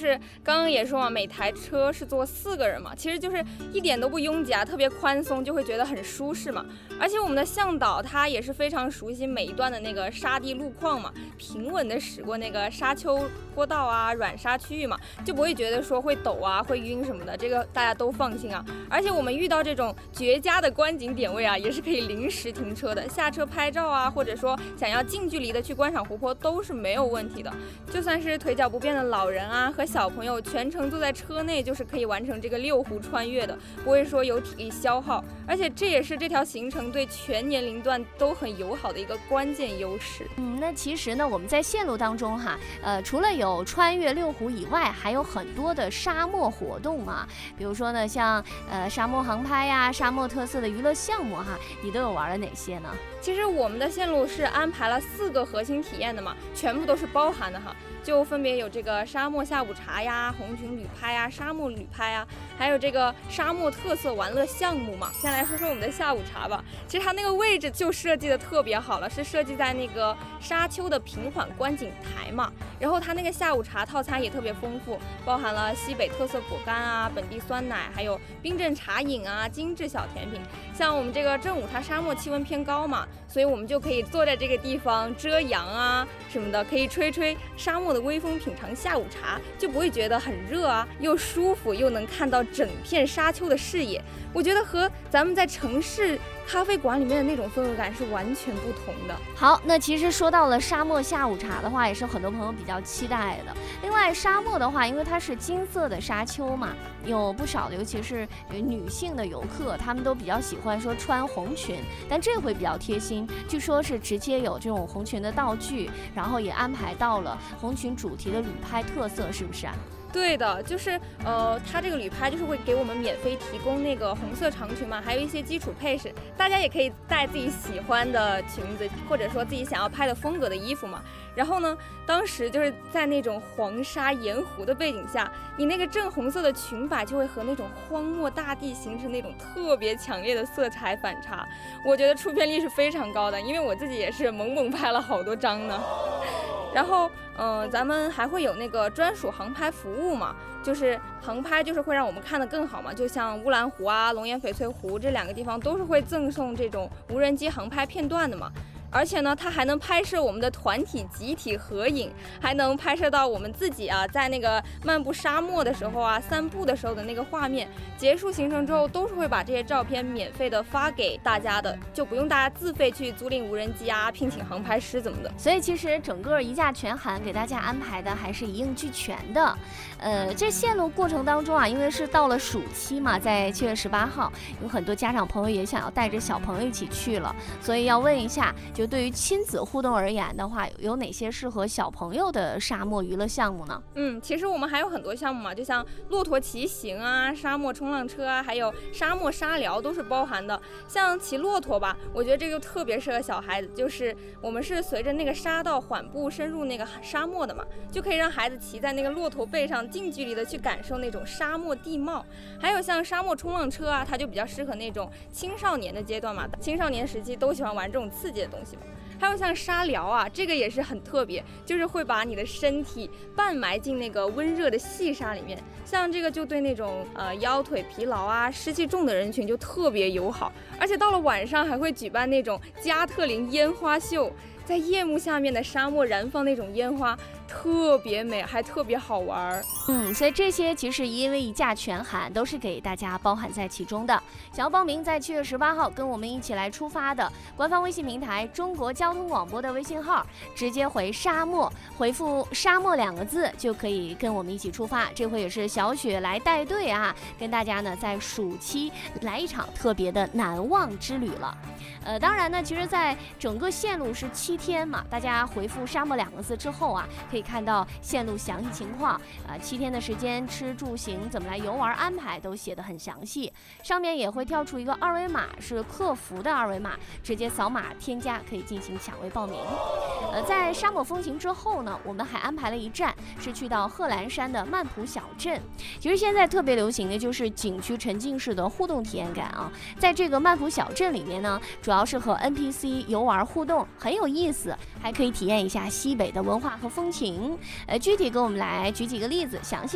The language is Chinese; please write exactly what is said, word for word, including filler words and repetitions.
就是刚刚也说嘛，每台车是坐四个人嘛，其实就是一点都不拥挤啊，特别宽松，就会觉得很舒适嘛。而且我们的向导他也是非常熟悉每一段的那个沙地路况嘛，平稳的驶过那个沙丘坡道啊、软沙区域嘛，就不会觉得说会抖啊、会晕什么的，这个大家都放心啊。而且我们遇到这种绝佳的观景点位啊，也是可以临时停车的，下车拍照啊，或者说想要近距离的去观赏湖泊都是没有问题的。就算是腿脚不便的老人啊和小朋友，全程坐在车内就是可以完成这个六湖穿越的，不会说有体力消耗。而且这也是这条行程对全年龄段都很友好的一个关键优势。 嗯，那其实呢，我们在线路当中哈，呃，除了有穿越六湖以外，还有很多的沙漠活动嘛。比如说呢，像呃沙漠航拍呀、沙漠特色的娱乐项目哈，你都有玩了哪些呢？ 其实我们的线路是安排了四个核心体验的嘛，全部都是包含的哈。就分别有这个沙漠下午茶呀、红裙旅拍呀、沙漠旅拍呀，还有这个沙漠特色玩乐项目嘛。先来说说我们的下午茶吧，其实它那个位置就设计的特别好了，是设计在那个沙丘的平缓观景台嘛。然后它那个下午茶套餐也特别丰富，包含了西北特色果干啊、本地酸奶，还有冰镇茶饮啊、精致小甜品。像我们这个正午它沙漠气温偏高嘛，所以我们就可以坐在这个地方遮阳啊什么的，可以吹吹沙漠的微风，品尝下午茶，就不会觉得很热啊，又舒服，又能看到整片沙丘的视野。我觉得和咱们在城市咖啡馆里面的那种氛围感是完全不同的。 好，那其实说到了沙漠下午茶的话，也是很多朋友比较期待的。另外，沙漠的话，因为它是金色的沙丘嘛，有不少的，尤其是女性的游客，他们都比较喜欢说穿红裙，但这回比较贴心，据说是直接有这种红裙的道具，然后也安排到了红裙主题的旅拍特色，是不是啊？ 对的，就是呃，它这个旅拍就是会给我们免费提供那个红色长裙嘛，还有一些基础配饰，大家也可以带自己喜欢的裙子，或者说自己想要拍的风格的衣服嘛。然后呢，当时就是在那种黄沙盐湖的背景下，你那个正红色的裙摆就会和那种荒漠大地形成那种特别强烈的色彩反差，我觉得出片率是非常高的，因为我自己也是猛猛拍了好多张呢。然后，嗯、呃，咱们还会有那个专属航拍服务嘛，就是航拍就是会让我们看得更好嘛，就像乌兰湖啊、龙岩翡翠湖这两个地方都是会赠送这种无人机航拍片段的嘛。而且呢，它还能拍摄我们的团体集体合影，还能拍摄到我们自己啊在那个漫步沙漠的时候啊、散步的时候的那个画面。结束行程之后，都是会把这些照片免费的发给大家的，就不用大家自费去租赁无人机啊、聘请航拍师怎么的。 所以其实整个一价全含给大家安排的还是一应俱全的。呃，这线路过程当中啊，因为是到了暑期嘛，在七月十八号，有很多家长朋友也想要带着小朋友一起去了，所以要问一下，就对于亲子互动而言的话，有哪些适合小朋友的沙漠娱乐项目呢？ 嗯，其实我们还有很多项目嘛，就像骆驼骑行啊、沙漠冲浪车啊，还有沙漠沙疗都是包含的。像骑骆驼吧，我觉得这就特别适合小孩子，就是我们是随着那个沙道缓步深入那个沙漠的嘛，就可以让孩子骑在那个骆驼背上，近距离的去感受那种沙漠地貌。还有像沙漠冲浪车啊，它就比较适合那种青少年的阶段嘛，青少年时期都喜欢玩这种刺激的东西嘛。还有像沙疗啊，这个也是很特别，就是会把你的身体半埋进那个温热的细沙里面，像这个就对那种呃腰腿疲劳啊、湿气重的人群就特别友好。而且到了晚上还会举办那种加特林烟花秀，在夜幕下面的沙漠燃放那种烟花，特别美，还特别好玩。 嗯，所以这些其实因为一价全含，都是给大家包含在其中的。想要报名在七月十八号跟我们一起来出发的，官方微信平台中国交通广播的微信号，直接回沙漠，回复沙漠两个字就可以跟我们一起出发。这回也是小雪来带队啊，跟大家呢在暑期来一场特别的难忘之旅了。呃，当然呢，其实在整个线路是七天嘛，大家回复沙漠两个字之后啊，可以看到线路详细情况啊、呃，七天的时间吃住行怎么来游玩安排都写得很详细，上面也会跳出一个二维码，是客服的二维码，直接扫码添加可以进行抢位报名。呃，在沙漠风情之后呢，我们还安排了一站是去到贺兰山的曼普小镇。其实现在特别流行的就是景区沉浸式的互动体验感啊，在这个曼普小镇里面呢，主要是和 N P C 游玩互动，很有意思，还可以体验一下西北的文化和风情。呃，具体给我们来举几个例子，详细